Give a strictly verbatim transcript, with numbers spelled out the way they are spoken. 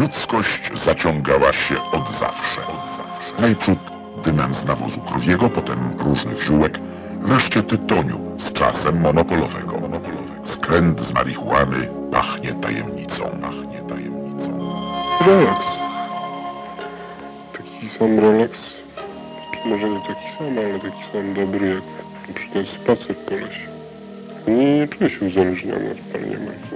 Ludzkość zaciągała się od zawsze. Najprzód dymem z nawozu krowiego, potem różnych ziółek, wreszcie tytoniu z czasem monopolowego. Skręt z marihuany pachnie tajemnicą, pachnie tajemnicą. Relaks. Taki sam relaks, czy może nie taki sam, ale taki sam dobry jak na przykład spacer po lesie. Nie, nie czuję się uzależniony od palenia marihuany.